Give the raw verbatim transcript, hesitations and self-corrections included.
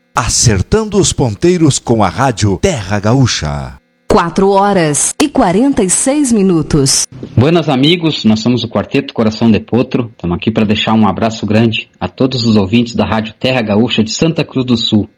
Acertando os ponteiros com a rádio Terra Gaúcha. quatro horas e quarenta e seis minutos. Buenas amigos, nós somos o Quarteto Coração de Potro. Estamos aqui para deixar um abraço grande a todos os ouvintes da rádio Terra Gaúcha de Santa Cruz do Sul.